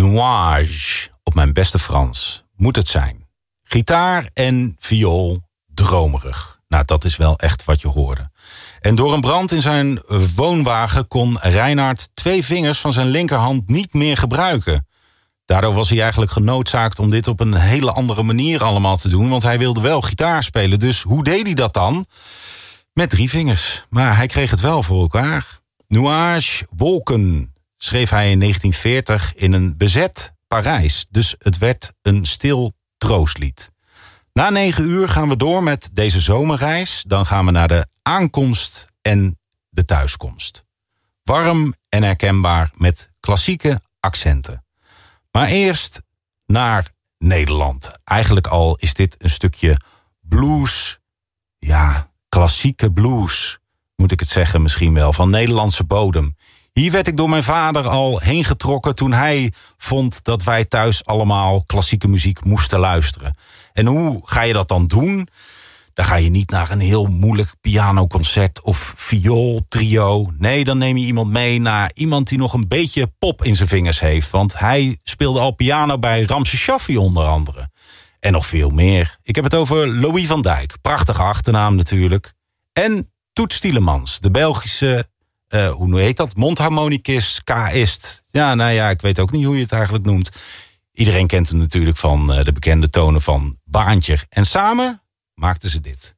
Nuage, op mijn beste Frans, moet het zijn. Gitaar en viool, dromerig. Nou, dat is wel echt wat je hoorde. En door een brand in zijn woonwagen kon Reinhard 2 vingers van zijn linkerhand niet meer gebruiken. Daardoor was hij eigenlijk genoodzaakt om dit op een hele andere manier allemaal te doen, want hij wilde wel gitaar spelen. Dus hoe deed hij dat dan? Met 3 vingers. Maar hij kreeg het wel voor elkaar. Nuage, wolken, schreef hij in 1940 in een bezet Parijs. Dus het werd een stil troostlied. Na 9 uur gaan we door met deze zomerreis. Dan gaan we naar de aankomst en de thuiskomst. Warm en herkenbaar met klassieke accenten. Maar eerst naar Nederland. Eigenlijk al is dit een stukje blues. Ja, klassieke blues, moet ik het zeggen misschien wel, van Nederlandse bodem. Hier werd ik door mijn vader al heen getrokken toen hij vond dat wij thuis allemaal klassieke muziek moesten luisteren. En hoe ga je dat dan doen? Dan ga je niet naar een heel moeilijk pianoconcert of viooltrio. Nee, dan neem je iemand mee naar iemand die nog een beetje pop in zijn vingers heeft. Want hij speelde al piano bij Ramses Shaffi onder andere. En nog veel meer. Ik heb het over Louis van Dijk. Prachtige achternaam natuurlijk. En Toets Tielemans, de Belgische, hoe heet dat? Mondharmonicist, kaïst. Ja, nou ja, ik weet ook niet hoe je het eigenlijk noemt. Iedereen kent hem natuurlijk van de bekende tonen van Baantje. En samen maakten ze dit.